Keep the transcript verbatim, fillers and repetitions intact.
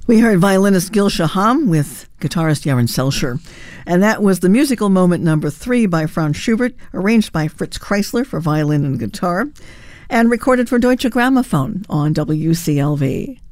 We heard violinist Gil Shaham with guitarist Jaron Selcher. And that was the musical moment number three by Franz Schubert, arranged by Fritz Kreisler for violin and guitar, and recorded for Deutsche Grammophon on W C L V.